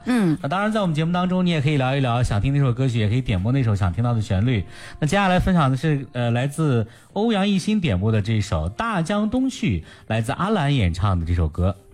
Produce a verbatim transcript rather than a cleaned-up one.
嗯， 那当然，在我们节目当中，你也可以聊一聊想听那首歌曲，也可以点播那首想听到的旋律。那接下来分享的是呃，来自欧阳艺兴点播的这首《大江东去》，来自阿兰演唱的这首歌。